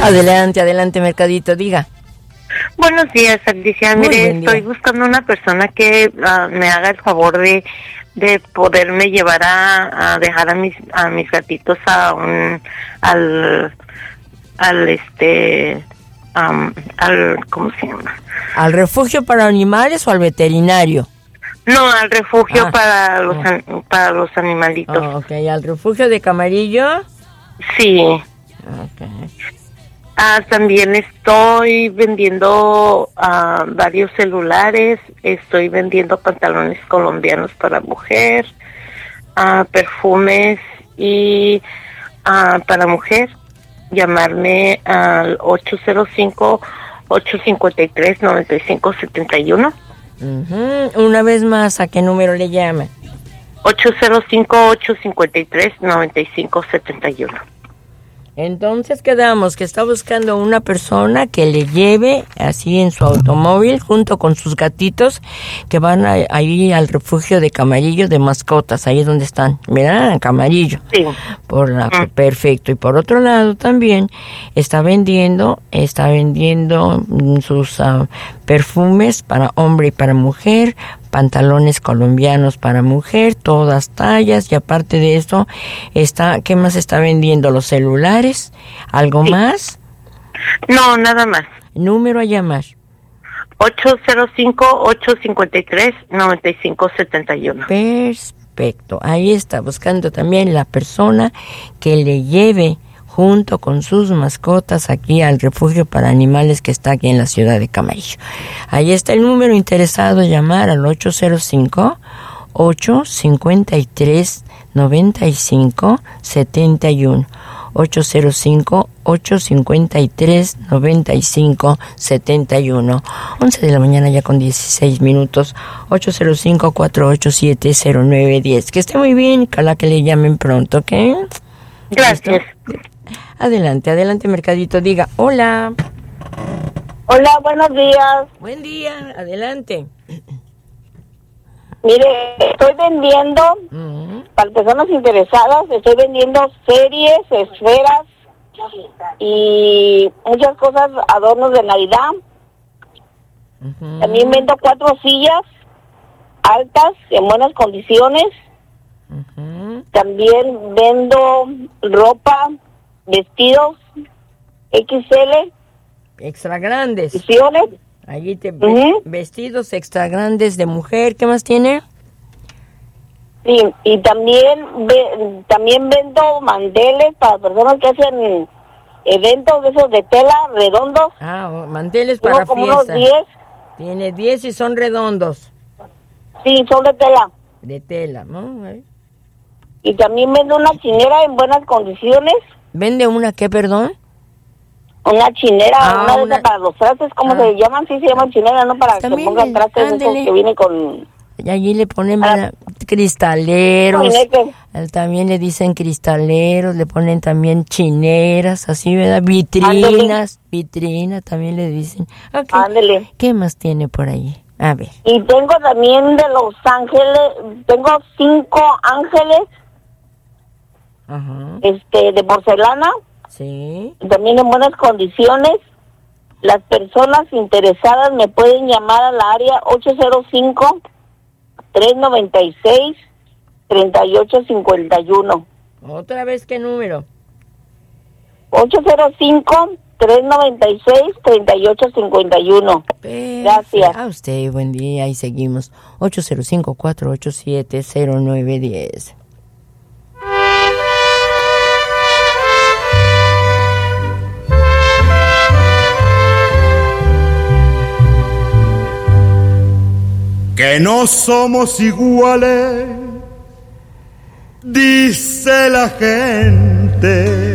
Adelante, adelante, Mercadito, diga. Buenos días, Alicia. Mire, estoy buscando una persona que me haga el favor de poderme llevar a dejar a mis gatitos al ¿cómo se llama? ¿Al refugio para animales o al veterinario? No, al refugio para los animalitos. Ok, ¿al refugio de Camarillo? Sí. Okay. También estoy vendiendo varios celulares, estoy vendiendo pantalones colombianos para mujer, perfumes y para mujer. Llamarme al 805-853-9571. Una vez más, ¿a qué número le llama? 805-853-9571. Entonces quedamos que está buscando una persona que le lleve así en su automóvil junto con sus gatitos que van ahí al refugio de Camarillo de mascotas, ahí es donde están, mira, Camarillo. Sí. Perfecto. Y por otro lado también está vendiendo sus perfumes para hombre y para mujer, pantalones colombianos para mujer, todas tallas, y aparte de esto ¿qué más está vendiendo? ¿Los celulares? ¿Algo más? No, nada más. Número a llamar. 805-853-9571. Perfecto. Ahí está buscando también la persona que le lleve junto con sus mascotas aquí al refugio para animales que está aquí en la ciudad de Camarillo. Ahí está el número interesado, llamar al 805-853-9571. 805-853-9571. 11 de la mañana ya con 16 minutos. 805-487-0910. Que esté muy bien, ojalá que le llamen pronto, ¿ok? Gracias. Adelante, Mercadito, diga, hola. Hola, buenos días. Buen día, adelante. Mire, estoy vendiendo, para personas interesadas, estoy vendiendo series, esferas y muchas cosas, adornos de Navidad. También vendo 4 sillas altas, en buenas condiciones. También vendo ropa, vestidos XL. Extra grandes. Allí vestidos extra grandes de mujer. ¿Qué más tiene? Sí, y también vendo manteles para personas que hacen eventos de esos de tela redondos. Manteles para como fiesta. Unos 10. Tiene 10 y son redondos. Sí, son de tela. De tela, ¿no? Y también vendo una chinera en buenas condiciones. ¿Vende una qué, perdón? Una chinera, una de esas para los trastes, ¿cómo se llaman? Sí, se llaman chinera, ¿no? Para que pongan trastes esos que viene con... Y allí le ponen cristaleros, también le dicen cristaleros, le ponen también chineras, así, ¿verdad? Vitrinas también le dicen. Okay. Ándele. ¿Qué más tiene por ahí? A ver. Y tengo también de los ángeles, tengo 5 ángeles, de porcelana. Sí. También en buenas condiciones. Las personas interesadas me pueden llamar al área 805-396-3851. ¿Otra vez qué número? 805-396-3851. Gracias. A usted, buen día, y seguimos. 805-487-0910. Que no somos iguales, dice la gente.